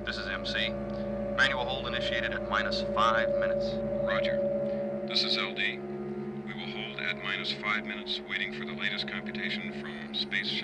This is MC. Manual hold initiated at -5 minutes. Roger. This is LD. We will hold at -5 minutes, waiting for the latest computation from Space Shuttle.